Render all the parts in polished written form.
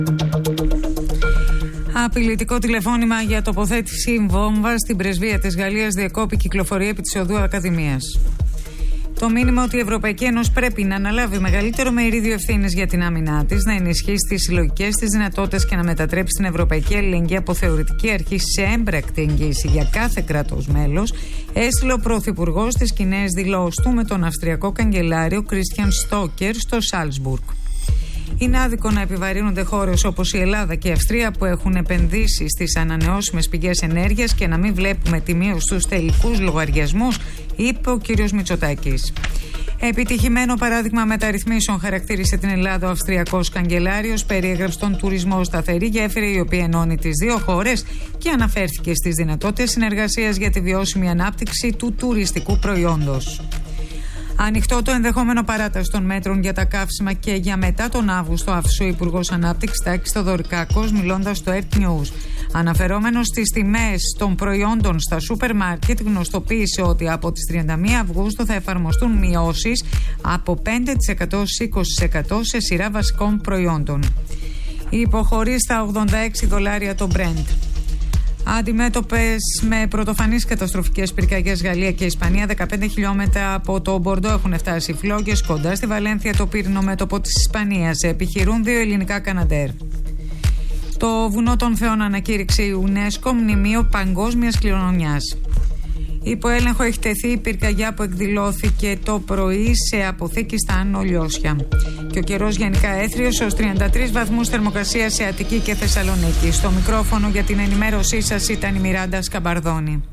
Απειλητικό τηλεφώνημα για τοποθέτηση βόμβα στην πρεσβεία της Γαλλίας διεκόπη κυκλοφορία επί της οδού Ακαδημίας. Το μήνυμα ότι η Ευρωπαϊκή Ένωση πρέπει να αναλάβει μεγαλύτερο μερίδιο ευθύνης για την άμυνά της, να ενισχύσει τις συλλογικές της δυνατότητες και να μετατρέψει την Ευρωπαϊκή Αλληλεγγύη από θεωρητική αρχή σε έμπρακτη εγγύηση για κάθε κράτος μέλος, έστειλε ο Πρωθυπουργός στις κοινές δηλώσεις του με τον Αυστριακό Καγκελάριο Κρίστιαν Στόκερ στο Σάλτσμπουργκ. Είναι άδικο να επιβαρύνονται χώρες όπως η Ελλάδα και η Αυστρία που έχουν επενδύσει στις ανανεώσιμες πηγές ενέργειας και να μην βλέπουμε τη μείωση στους τελικούς λογαριασμούς, είπε ο κ. Μητσοτάκης. Επιτυχημένο παράδειγμα μεταρρυθμίσεων χαρακτήρισε την Ελλάδα ο Αυστριακός Καγκελάριος, περιέγραψε τον τουρισμό σταθερή γέφυρα η οποία ενώνει τις δύο χώρες και αναφέρθηκε στις δυνατότητες συνεργασίας για τη βιώσιμη ανάπτυξη του τουριστικού προϊόντος. Ανοιχτό το ενδεχόμενο παράταση των μέτρων για τα καύσιμα και για μετά τον Αύγουστο, άφησε ο Υπουργός Ανάπτυξης Τάκης Θεοδωρικάκος μιλώντας στο Earth News. Αναφερόμενος στις τιμές των προϊόντων στα σούπερ μάρκετ, γνωστοποίησε ότι από τις 31 Αυγούστου θα εφαρμοστούν μειώσεις από 5% σε 20% σε σειρά βασικών προϊόντων. Υποχωρεί στα $86 το Brent. Αντιμέτωπες με πρωτοφανείς καταστροφικές πυρκαγιές Γαλλία και Ισπανία, 15 χιλιόμετρα από το Μπορντό έχουν φτάσει φλόγες. Κοντά στη Βαλένθια, το πύρινο μέτωπο της Ισπανίας, επιχειρούν 2 ελληνικά Καναντέρ. Το βουνό των Θεών ανακήρυξε η UNESCO μνημείο παγκόσμιας κληρονομιάς. Υπό έλεγχο έχει τεθεί η πυρκαγιά που εκδηλώθηκε το πρωί σε αποθήκη στα Άνω Λιώσια. Και ο καιρός γενικά έθριος ως 33 βαθμούς θερμοκρασία σε Αττική και Θεσσαλονίκη. Στο μικρόφωνο για την ενημέρωσή σας ήταν η Μιράντα Σκαμπαρδόνη.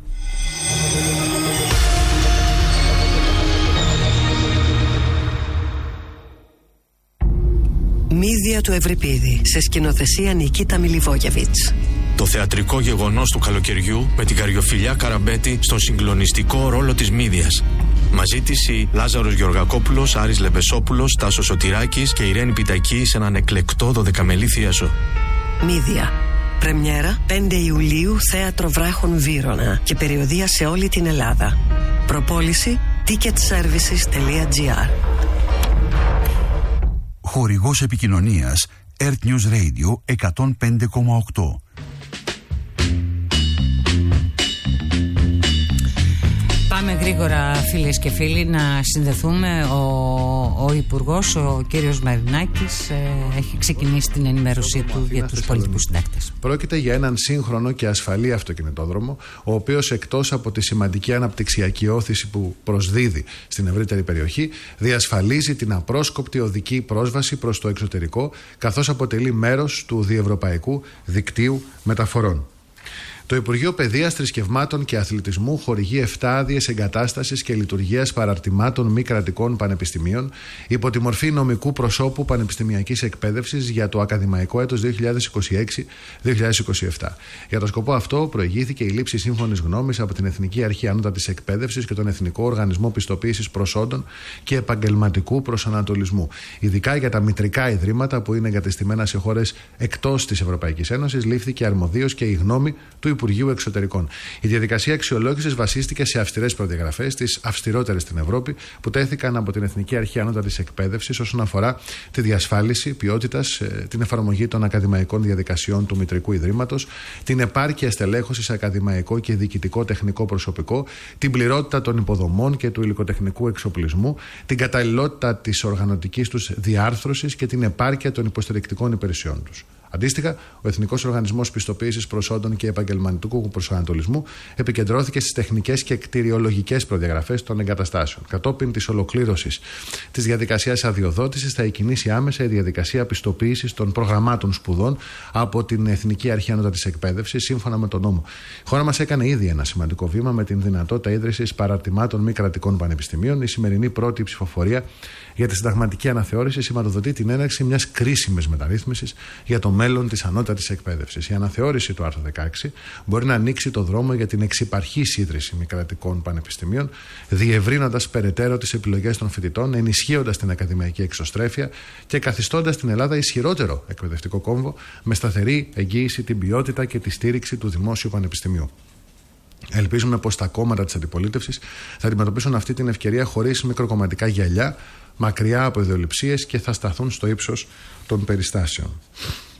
Μύδια του Ευρυπίδη, σε σκηνοθεσία Νικίτα Μιλιβόγεβιτς. Το θεατρικό γεγονός του καλοκαιριού με την Καριοφιλιά Καραμπέτη στον συγκλονιστικό ρόλο της Μύδιας. Μαζί της η Λάζαρος Γεωργακόπουλος, Άρης Λεμπεσόπουλος, Τάσος Σωτηράκης και Ιρένη Πιτακή σε έναν εκλεκτό 12μελή θίασο. Μύδια. Πρεμιέρα 5 Ιουλίου, Θέατρο Βράχων Βύρωνα και περιοδεία σε όλη την Ελλάδα. Προπόληση ticketservices.gr. Χορηγός επικοινωνίας Earth News Radio 105,8. Πάμε γρήγορα, φίλες και φίλοι, να συνδεθούμε. Ο Υπουργός, ο κύριος Μαρινάκης, έχει ξεκινήσει την ενημέρωσή του για τους πολιτικούς συντάκτες. Πρόκειται για έναν σύγχρονο και ασφαλή αυτοκινητόδρομο, ο οποίος εκτός από τη σημαντική αναπτυξιακή όθηση που προσδίδει στην ευρύτερη περιοχή, διασφαλίζει την απρόσκοπτη οδική πρόσβαση προς το εξωτερικό, καθώς αποτελεί μέρος του διευρωπαϊκού δικτύου μεταφορών. Το Υπουργείο Παιδείας, Θρησκευμάτων και Αθλητισμού χορηγεί 7 άδειες εγκατάστασης και λειτουργίας παραρτημάτων μη κρατικών πανεπιστημίων υπό τη μορφή νομικού προσώπου πανεπιστημιακής εκπαίδευσης για το ακαδημαϊκό έτος 2026-2027. Για το σκοπό αυτό προηγήθηκε η λήψη σύμφωνης γνώμης από την Εθνική Αρχή Ανώτατης Εκπαίδευσης και τον Εθνικό Οργανισμό Πιστοποίησης Προσόντων και Επαγγελματικού Προσανατολισμού. Ειδικά για τα μητρικά ιδρύματα που είναι εγκατεστημένα σε χώρες εκτός της Ευρωπαϊκής Ένωσης, λήφθηκε αρμοδίως και η γνώμη του Υπουργείου Εξωτερικών. Η διαδικασία αξιολόγησης βασίστηκε σε αυστηρές προδιαγραφές, τις αυστηρότερες στην Ευρώπη, που τέθηκαν από την Εθνική Αρχή Ανώτατης Εκπαίδευσης όσον αφορά τη διασφάλιση ποιότητας, την εφαρμογή των ακαδημαϊκών διαδικασιών του μητρικού ιδρύματος, την επάρκεια στελέχωσης σε ακαδημαϊκό και διοικητικό τεχνικό προσωπικό, την πληρότητα των υποδομών και του υλικοτεχνικού εξοπλισμού, την καταλληλότητα της οργανωτικής τους διάρθρωσης και την επάρκεια των υποστηρικτικών υπηρεσιών τους. Αντίστοιχα, ο Εθνικός Οργανισμός Πιστοποίησης Προσόντων και Επαγγελματικού Προσανατολισμού επικεντρώθηκε στις τεχνικές και κτηριολογικές προδιαγραφές των εγκαταστάσεων. Κατόπιν της ολοκλήρωσης της διαδικασίας αδειοδότησης, θα εκκινήσει άμεσα η διαδικασία πιστοποίησης των προγραμμάτων σπουδών από την Εθνική Αρχή Ανώτατης Εκπαίδευσης, σύμφωνα με τον νόμο. Η χώρα μας έκανε ήδη ένα σημαντικό βήμα με την δυνατότητα ίδρυσης παραρτημάτων μη κρατικών πανεπιστημίων. Η σημερινή πρώτη ψηφοφορία για τη συνταγματική αναθεώρηση σηματοδοτεί την έναρξη μιας κρίσιμης μεταρρύθμισης για το μέλλον της ανώτατης εκπαίδευσης. Η αναθεώρηση του άρθρου 16 μπορεί να ανοίξει το δρόμο για την εξυπαρχή ίδρυση μη κρατικών πανεπιστημίων, διευρύνοντας περαιτέρω τις επιλογές των φοιτητών, ενισχύοντας την ακαδημαϊκή εξωστρέφεια και καθιστώντας την Ελλάδα ισχυρότερο εκπαιδευτικό κόμβο με σταθερή εγγύηση την ποιότητα και τη στήριξη του δημόσιου πανεπιστημίου. Ελπίζουμε πως τα κόμματα της αντιπολίτευσης θα αντιμετωπίσουν αυτή την ευκαιρία χωρίς μικροκομματικά γυαλιά, μακριά από ιδεολειψίες και θα σταθούν στο ύψος των περιστάσεων.